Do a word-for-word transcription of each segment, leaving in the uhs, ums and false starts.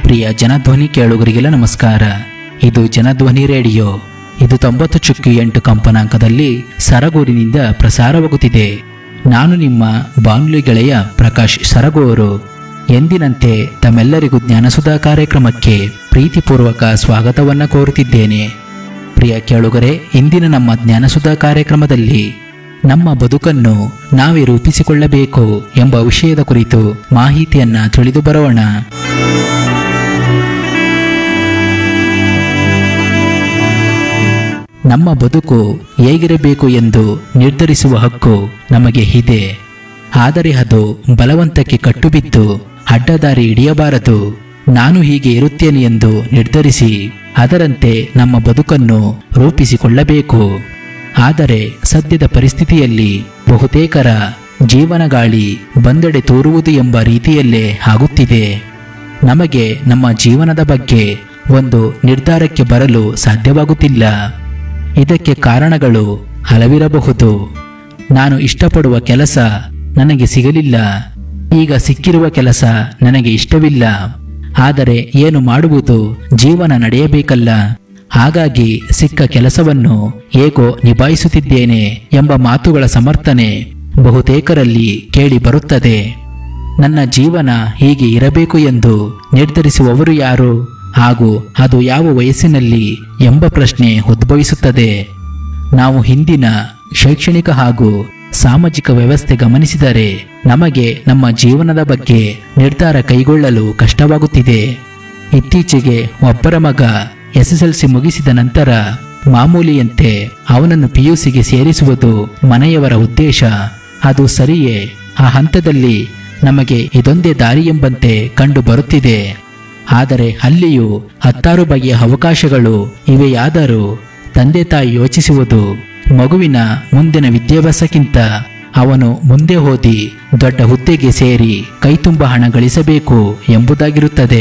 ಪ್ರಿಯ ಜನಧ್ವನಿ ಕೇಳುಗರಿಗೆಲ್ಲ ನಮಸ್ಕಾರ. ಇದು ಜನಧ್ವನಿ ರೇಡಿಯೋ. ಇದು ತೊಂಬತ್ತು ಚುಕ್ಕಿ ಎಂಟು ಕಂಪನಾಂಕದಲ್ಲಿ ಸರಗೂರಿನಿಂದ ಪ್ರಸಾರವಾಗುತ್ತಿದೆ. ನಾನು ನಿಮ್ಮ ಬಾನುಲಿ ಗೆಳೆಯ ಪ್ರಕಾಶ್ ಸರಗೂರು. ಎಂದಿನಂತೆ ತಮ್ಮೆಲ್ಲರಿಗೂ ಜ್ಞಾನಸುಧಾ ಕಾರ್ಯಕ್ರಮಕ್ಕೆ ಪ್ರೀತಿಪೂರ್ವಕ ಸ್ವಾಗತವನ್ನು ಕೋರುತ್ತಿದ್ದೇನೆ. ಪ್ರಿಯ ಕೇಳುಗರೆ, ಇಂದಿನ ನಮ್ಮ ಜ್ಞಾನಸುಧಾ ಕಾರ್ಯಕ್ರಮದಲ್ಲಿ ನಮ್ಮ ಬದುಕನ್ನು ನಾವೇ ರೂಪಿಸಿಕೊಳ್ಳಬೇಕು ಎಂಬ ವಿಷಯದ ಕುರಿತು ಮಾಹಿತಿಯನ್ನ ತಿಳಿದು ಬರೋಣ. ನಮ್ಮ ಬದುಕು ಹೇಗಿರಬೇಕು ಎಂದು ನಿರ್ಧರಿಸುವ ಹಕ್ಕು ನಮಗೆ ಇದೆ. ಆದರೆ ಅದು ಬಲವಂತಕ್ಕೆ ಕಟ್ಟುಬಿದ್ದು ಅಡ್ಡದಾರಿ ಹಿಡಿಯಬಾರದು. ನಾನು ಹೀಗೆ ಇರುತ್ತೇನೆ ಎಂದು ನಿರ್ಧರಿಸಿ ಅದರಂತೆ ನಮ್ಮ ಬದುಕನ್ನು ರೂಪಿಸಿಕೊಳ್ಳಬೇಕು. ಆದರೆ ಸದ್ಯದ ಪರಿಸ್ಥಿತಿಯಲ್ಲಿ ಬಹುತೇಕರ ಜೀವನ ಗಾಳಿ ಬಂದೆಡೆ ತೂರುವುದು ಎಂಬ ರೀತಿಯಲ್ಲೇ ಆಗುತ್ತಿದೆ. ನಮಗೆ ನಮ್ಮ ಜೀವನದ ಬಗ್ಗೆ ಒಂದು ನಿರ್ಧಾರಕ್ಕೆ ಬರಲು ಸಾಧ್ಯವಾಗುತ್ತಿಲ್ಲ. ಇದಕ್ಕೆ ಕಾರಣಗಳು ಹಲವಿರಬಹುದು. ನಾನು ಇಷ್ಟಪಡುವ ಕೆಲಸ ನನಗೆ ಸಿಗಲಿಲ್ಲ. ಈಗ ಸಿಕ್ಕಿರುವ ಕೆಲಸ ನನಗೆ ಇಷ್ಟವಿಲ್ಲ. ಆದರೆ ಏನು ಮಾಡುವುದು? ಜೀವನ ನಡೆಯಬೇಕಲ್ಲ. ಹಾಗಾಗಿ ಸಿಕ್ಕ ಕೆಲಸವನ್ನು ಹೇಗೋ ನಿಭಾಯಿಸುತ್ತಿದ್ದೇನೆ ಎಂಬ ಮಾತುಗಳ ಸಮರ್ಥನೆ ಬಹುತೇಕರಲ್ಲಿ ಕೇಳಿ ಬರುತ್ತದೆ. ನನ್ನ ಜೀವನ ಹೀಗೆ ಇರಬೇಕು ಎಂದು ನಿರ್ಧರಿಸುವವರು ಯಾರು ಹಾಗೂ ಅದು ಯಾವ ವಯಸ್ಸಿನಲ್ಲಿ ಎಂಬ ಪ್ರಶ್ನೆ ಉದ್ಭವಿಸುತ್ತದೆ. ನಾವು ಹಿಂದಿನ ಶೈಕ್ಷಣಿಕ ಹಾಗೂ ಸಾಮಾಜಿಕ ವ್ಯವಸ್ಥೆ ಗಮನಿಸಿದರೆ ನಮಗೆ ನಮ್ಮ ಜೀವನದ ಬಗ್ಗೆ ನಿರ್ಧಾರ ಕೈಗೊಳ್ಳಲು ಕಷ್ಟವಾಗುತ್ತಿದೆ. ಇತ್ತೀಚೆಗೆ ಒಬ್ಬರ ಮಗ ಎಸ್ ಎಸ್ ಎಲ್ ಸಿ ಮುಗಿಸಿದ ನಂತರ ಮಾಮೂಲಿಯಂತೆ ಅವನನ್ನು ಪಿ ಯು ಸಿಗೆ ಸೇರಿಸುವುದು ಮನೆಯವರ ಉದ್ದೇಶ. ಅದು ಸರಿಯೇ? ಆ ಹಂತದಲ್ಲಿ ನಮಗೆ ಇದೊಂದೇ ದಾರಿ ಎಂಬಂತೆ ಕಂಡು ಬರುತ್ತಿದೆ. ಆದರೆ ಅಲ್ಲಿಯೂ ಹತ್ತಾರು ಬಗೆಯ ಅವಕಾಶಗಳು ಇವೆಯಾದರೂ ತಂದೆ ತಾಯಿ ಯೋಚಿಸುವುದು ಮಗುವಿನ ಮುಂದಿನ ವಿದ್ಯಾಭ್ಯಾಸಕ್ಕಿಂತ ಅವನು ಮುಂದೆ ಓದಿ ದೊಡ್ಡ ಹುದ್ದೆಗೆ ಸೇರಿ ಕೈತುಂಬ ಹಣ ಗಳಿಸಬೇಕು ಎಂಬುದಾಗಿರುತ್ತದೆ.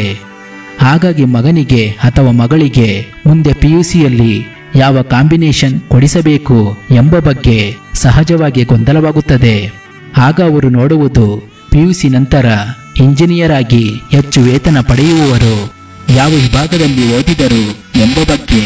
ಹಾಗಾಗಿ ಮಗನಿಗೆ ಅಥವಾ ಮಗಳಿಗೆ ಮುಂದೆ ಪಿ ಯು ಸಿಯಲ್ಲಿ ಯಾವ ಕಾಂಬಿನೇಷನ್ ಕೊಡಿಸಬೇಕು ಎಂಬ ಬಗ್ಗೆ ಸಹಜವಾಗಿ ಗೊಂದಲವಾಗುತ್ತದೆ. ಆಗ ಅವರು ನೋಡುವುದು ಪಿ ಯು ಸಿ ನಂತರ ಇಂಜಿನಿಯರ್ ಆಗಿ ಹೆಚ್ಚು ವೇತನ ಪಡೆಯುವವರು ಯಾವ ವಿಭಾಗದಲ್ಲಿ ಓದಿದರು ಎಂಬ ಬಗ್ಗೆ.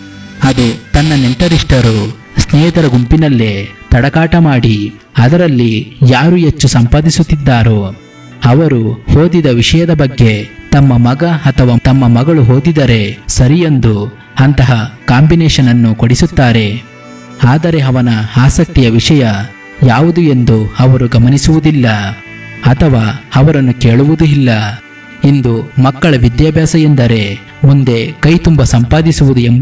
ಅದು ತನ್ನ ನೆಂಟರಿಷ್ಟರು ಸ್ನೇಹಿತರ ಗುಂಪಿನಲ್ಲೇ ತಡಕಾಟ ಮಾಡಿ ಅದರಲ್ಲಿ ಯಾರು ಹೆಚ್ಚು ಸಂಪಾದಿಸುತ್ತಿದ್ದಾರೋ ಅವರು ಓದಿದ ವಿಷಯದ ಬಗ್ಗೆ ತಮ್ಮ ಮಗ ಅಥವಾ ತಮ್ಮ ಮಗಳು ಓದಿದರೆ ಸರಿಯೆಂದು ಅಂತಹ ಕಾಂಬಿನೇಷನ್ ಅನ್ನು ಕೊಡಿಸುತ್ತಾರೆ. ಆದರೆ ಅವನ ಆಸಕ್ತಿಯ ವಿಷಯ ಯಾವುದು ಎಂದು ಅವರು ಗಮನಿಸುವುದಿಲ್ಲ ಅಥವಾ ಅವರನ್ನು ಕೇಳುವುದೂ ಇಲ್ಲ. ಇಂದು ಮಕ್ಕಳ ವಿದ್ಯಾಭ್ಯಾಸ ಎಂದರೆ ಮುಂದೆ ಕೈ ತುಂಬ ಸಂಪಾದಿಸುವುದು ಎಂಬ